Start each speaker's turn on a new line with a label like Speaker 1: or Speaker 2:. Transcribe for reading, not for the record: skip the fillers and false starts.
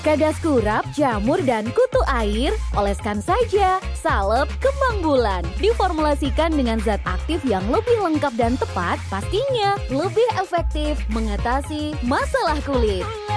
Speaker 1: Kadas kurap, jamur, dan kutu air, oleskan saja. Salep kembang bulan. Diformulasikan dengan zat aktif yang lebih lengkap dan tepat, pastinya lebih efektif mengatasi masalah kulit.